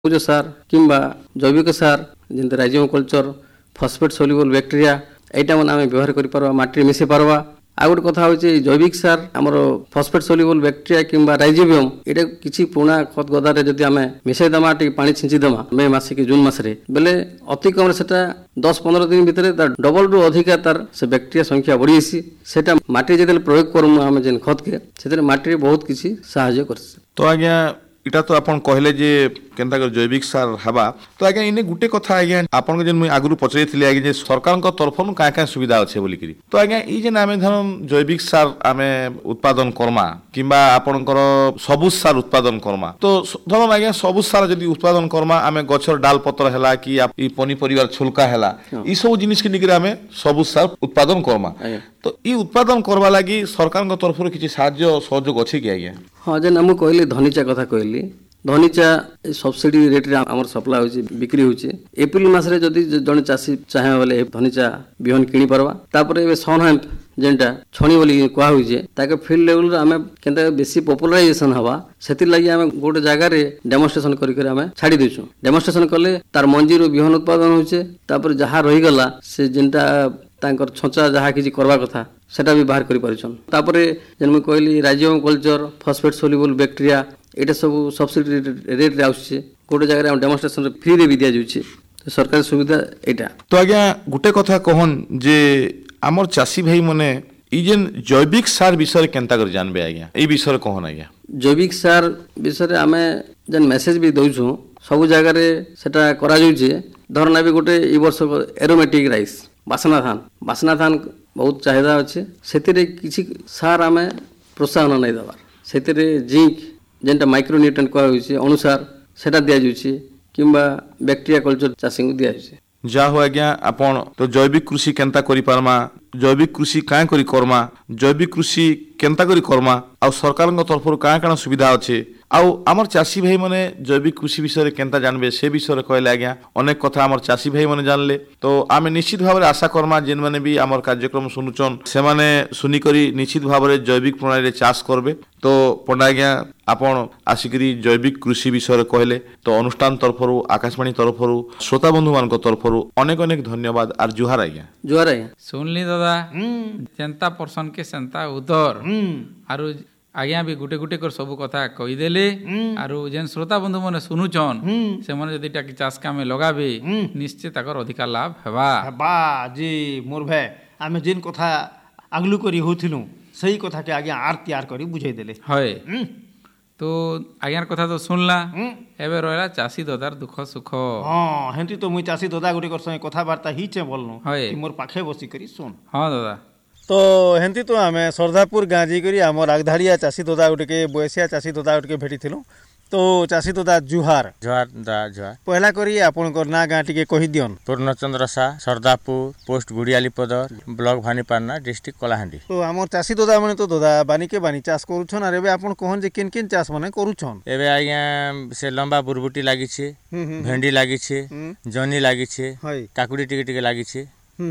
ସବୁଜ ସାର କିମ୍ବା ଜୈବିକ ସାର ଯେମିତି ରାଇଜୋମ କଲଚର ଫସଫେଟ୍ ସଲ୍ୟୁବଲ୍ ବ୍ୟାକ୍ଟେରିଆ এইটা মানে আমি ব্যবহার করে পারবা মাটিরে মিশাই পারবা। ଆଉ ଗୋଟେ କଥା ହେଉଛି ଜୈବିକ ସାର ଆମର ଫସଫେଟ୍ ସଲ୍ୟୁବଲ୍ ବ୍ୟାକ୍ଟେରିଆ କିମ୍ବା ରାଇଜୋବିୟମ୍ ଏଇଟା କିଛି ପୁରୁଣା ଖତ ଗଦାରେ ଯଦି ଆମେ ମିଶାଇ ଦେମା ଟିକେ ପାଣି ଛିଞ୍ଚି ଦେମା ମେ ମାସ କି ଜୁନ୍ ମାସରେ ବେଲେ ଅତି କମରେ ସେଟା 10-15 ଦିନ ଭିତରେ ତାର ଡବଲରୁ ଅଧିକା ତାର ସେ ବ୍ୟାକ୍ଟେରିଆ ସଂଖ୍ୟା ବଢ଼ିଯାଇଛି। ସେଟା ମାଟିରେ ଯେତେବେଳେ ପ୍ରୟୋଗ କରମୁ ଆମେ ଯେନ୍ ଖତକେ ସେଥିରେ ମାଟିରେ ବହୁତ କିଛି ସାହାଯ୍ୟ କରିଛି। ତ ଆଜ୍ଞା इटा तो आपन कहले जे केनता कर जैविक सार हवा तो आज्ञा इने गुटे कथा आज्ञा आपन के जेन मुई आगुरु पचरेथिले आज्ञा जे सरकार को तरफनु का का सुविधा अछि बोली करी तो आज्ञा ई जेन आमे धरम जैविक सार आमे उत्पादन करमा किबा आपन कर सबुज सार उत्पादन करमा तो धरम आज्ञा सबुज सार जदी उत्पादन करमा आमे गछर डाल पत्र हला कि ई पनी परिवार छुलका हला ई सब जिनिस के निकरे आमे सबुज सार उत्पादन करमा तो ई उत्पादन करबा लागि सरकार को तरफरु किछि साहाय्य सहयोग अछि कि आज्ञा? हाँ जेन हम कहली धनीचा कथा कहली धनीचा सब्सिडी रेट रे हमर सप्लाई होची बिक्री होची एप्रिल मास रे जदी जने चासी चाहे वाले धनीचा बिहन किनी परबा तापर ए सन हैम्प जेनटा छणी बोली कहा होई ताके फील्ड लेवल रे हमें केनता बेसी पॉपुलराइजेशन हवा सेति लागि हमें गोटे जगह रे डेमोन्स्ट्रेशन करि करि हमें छाडी देछु। डेमोन्स्ट्रेशन करले तार मंजी रो बिहन उत्पादन होचे तापर जहा रही गला से जेनटा तांकर छचा जहा किछि करबा कथा सेटा भी बाहर करि परिछन। तापरे जेन मैं कहली rhizome culture phosphate soluble bacteria एटा सब सब्सिडी रेट रे आउछि गोटे जगह रे हम डेमोन्स्ट्रेशन रे फ्री रे भी दिया जाउछि तो सरकार सुविधा एटा। तो आज्ञा गुटे कथा कहन जे हमर चासी भाई मने ई जेन जैविक सार विषय केनता कर जानबे आज्ञा ई विषय कहन आज्ञा? जैविक सार विषय रे हमें जेन मेसेज भी दउछु सब जगह रे सेटा करा जाउछि धरना भी गोटे ई वर्ष एरोमेटिक राइस बासना धान बहुत चाहिदा अच्छे से किसी सार आम प्रोत्साहन नहीं देवार से जिंक जेनटा माइक्रोन्यूट्रेंट कहुचे अनुसार सेटा दिया जाउछि किंबा बैक्टीरिया कल्चर चाषी को दिया जाउछि। जा हो आज्ञा आपण तो जैविक कृषि केनता करि पारमा जैविक कृषि कां करि करमा जैविक कृषि केनता करि करमा आ सरकार तरफ कां कां सुविधा अच्छे आउ आमर चाषी भाई माने जैविक कृषि विषय केनता जानबे से विषय कहले आज्ञा अनेक कथा आमर चाषी भाई माने जानले तो आमे निश्चित भाव आशा करमा जेन माने भी आमर कार्यक्रम सुनुचन से माने सुनी करी निश्चित भाव जैविक प्रणाली रे चाष करबे। तो पंडा आज्ञा आपण आसिकरी जैविक कृषि विषय कहले तो अनुष्ठान तरफरु आकाशवाणी तरफरु श्रोता बंधु मान तरफरु अनेक अनेक धन्यवाद आर जुहार आज्ञा। जुहार आज्ञा। सुनली दादा जनता पर्सन के सेंता उदर आरु आज्ञा भी गुटे गुटे कर सब कथा कहीदेले आरु जेन श्रोता बंधु माने सुनुचन से माने जदि टाकी चाष कामे लगाबे निश्चित ताकर अधिकार लाभ हेबा हेबा जी मोर भाई आमे जेन कथा अगलु करी होथिनु सही कथा के आज्ञा आर तैयार करी बुझाई देले हय तो आज्ञार कथा तो सुनला एबे रहला चासी दादार दुख सुख। हां हेंती तो मुई चासी दादा गुटे कर संगे कथा वार्ता हिचे बोलनु कि मोर पाखे बसी करी सुन। हां दादा तो हेंती तो आमे सरदारपुर गाँ जाकरी आम रागधाड़िया चाषी दादा गुटे के बयसिया चाषी दादा गुटे के भेटिथिलु तो चाषी दादा जुहार जुहार दा जुहार पहला करी आपनकर ना गाँ टिके कहि दियन। पूर्णचंद्र सा Sardarpur post गुड़ियालीपदर block भानीपाटना district Kalahandi. तो आम चाषी दादा माने तो दादा बानी के बानी चाष करूछन आरे बे आपन कहन जे केन केन चाष माने करूछन? एबे आज्ञा से लंबा बुरबुटी लागि छे भेंडी लागि छे जनी लागि छे काकुडी टिके टिके लागि छे।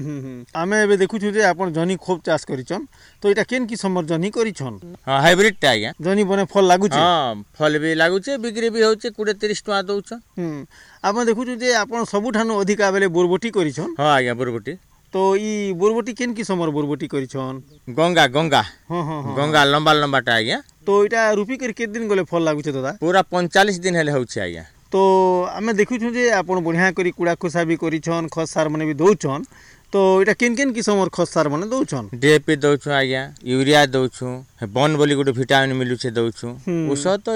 आमे एबे देखुछु जे आपन जनी खूब चाष करिछन तो एटा केन की समर जनी करिछन? हां हाइब्रिड टा आज्ञा जनी बने फल लागु छे। हां फल भी लागु छे बिक्री भी होचे 20-30 टका दउछन। आमे देखुछु जे आपन सबुठानु अधिका बेले बुरबुटी करिछन। हां आज्ञा बुरबुटी तो ई बुरबुटी केन की समर बुरबुटी करिछन? गंगा गंगा हां हां गंगा लंबा लंबा टा आज्ञा। तो एटा रुपी कर के दिन गले फल लागु छे दादा? पूरा 45 दिन हेले होचे आज्ञा। तो आमे देखुछु जे आपन बढ़िया करी कुड़ा खुसा भी करिछन खत सार माने भी दउछन तो एटा केन केन किसमर खत सार माने दउछन? डीएपी दउछु आज्ञा यूरिया दउछु बन बोली गुटे विटामिन मिलु छे दउछु ओसो तो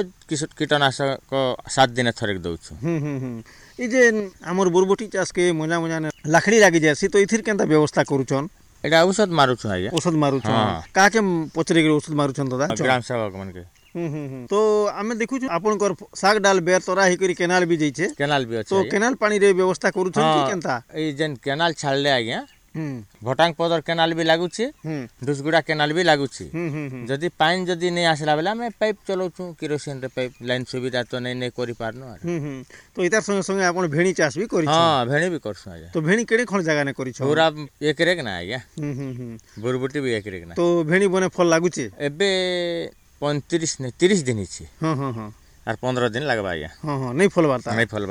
कीटनाशक 7 दिन थरे दउछु। ई जे हमर बुरबुटी चाष के मजा मजा ने लाखड़ी लागी जासी तो इथिर केनता व्यवस्था करूछन? एटा औषध मारुछु आज्ञा। औषध मारुछन का के पचरे के औषध मारुछन दादा? ग्राम सेवक मन के। तो आमे देखु आपन कर साग डाल बेर तोरा ही करी केनाल भी जइछे केनाल भी अछि तो केनाल पानी रे व्यवस्था करूछन कि केनता? ए जेन केनाल छाड़ले आज्ञा भटांग पदर केनाल भी लागु छे दुसगुड़ा केनाल भी लागु छे जदी पानी जदी नै आसला बेला मैं पाइप चलाउछु केरोसिन रे पाइप लाइन सुविधा तो नै करि पारनो आर। तो इतार संगे संगे आपन भेणी चाष भी करिछ? हां भेणी भी करछु आज्ञा। तो भेणी केडे खण जगह ने करिछ? पूरा एकरेक ना आज्ञा बुरबुटी भी एकरेक ना। तो भेणी बने फल लागु छे? एबे 35 ने 30 दिन छी। हां हां हां आर 15 दिन लगबा आज्ञा। हां हां नै फल बारता नै फल